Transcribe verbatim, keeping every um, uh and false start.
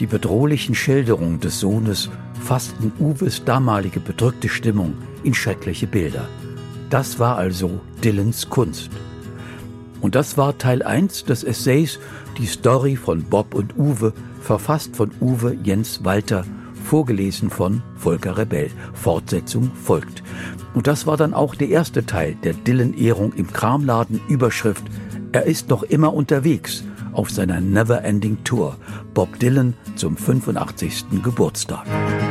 Die bedrohlichen Schilderungen des Sohnes fassten Uwes damalige bedrückte Stimmung in schreckliche Bilder. Das war also Dylans Kunst. Und das war Teil eins des Essays Die Story von Bob und Uwe, verfasst von Uwe Jens Walter, vorgelesen von Volker Rebell. Fortsetzung folgt. Und das war dann auch der erste Teil der Dylan-Ehrung im Kramladen. Überschrift: Er ist noch immer unterwegs auf seiner Never-Ending Tour. Bob Dylan zum fünfundachtzigsten Geburtstag.